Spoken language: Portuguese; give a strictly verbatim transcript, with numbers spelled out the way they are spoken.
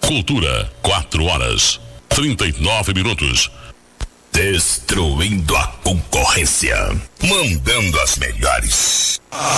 Cultura, quatro horas, trinta e nove minutos. Destruindo a concorrência, mandando as melhores.